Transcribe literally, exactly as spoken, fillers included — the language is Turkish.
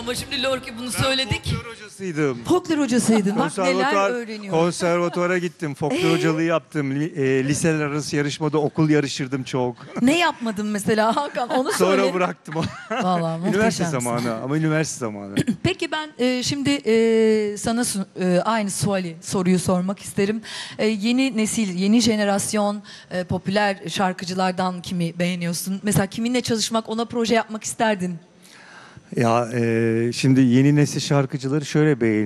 ama şimdi Lorki bunu söyledik. Folklor hocasıydım. Folklor hocasıydın. Bak neler Konservatuvar, öğreniyorum. konservatuvara gittim. Folklor hocalığı yaptım. Li- e, liseler arası yarışmada okul yarışırdım çok. Ne yapmadın mesela Hakan? Onu söyle. Sonra bıraktım. Vallahi Üniversite muhteşemsin. zamanı ama üniversite zamanı. Peki ben e, şimdi e, sana su- e, aynı suali soruyu sormak isterim. E, yeni nesil, yeni jenerasyon e, popüler şarkıcılardan kimi beğeniyorsun? Mesela kiminle çalışmak, ona proje yapmak isterdin? Ya e, şimdi yeni nesil şarkıcıları şöyle beğeniyorum.